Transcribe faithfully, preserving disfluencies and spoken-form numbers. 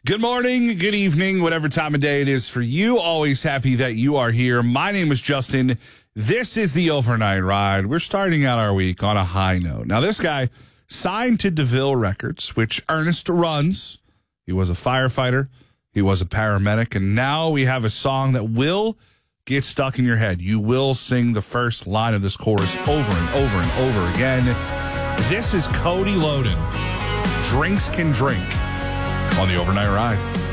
Good morning, good evening, whatever time of day it is for you. Always happy that you are here. My name is Justin. This is the Overnight Ride. We're starting out our week on a high note. Now, this guy signed to DeVille Records, which Ernest runs. He was a firefighter. He was a paramedic. And now we have a song that will get stuck in your head. You will sing the first line of this chorus over and over and over again. This is Cody Loden. Drinks Can Drink on the Overnight Ride.